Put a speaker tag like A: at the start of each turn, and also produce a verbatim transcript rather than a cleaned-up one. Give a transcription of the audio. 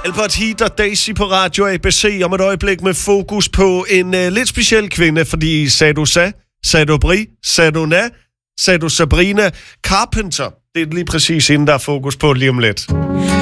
A: Albert Heat og Daisy på Radio A B C om et øjeblik med fokus på en uh, lidt speciel kvinde, fordi Sado Sa, Sado Bri, Sado Na, Sado Sabrina Carpenter, det er lige præcis hende, der er fokus på lige om lidt.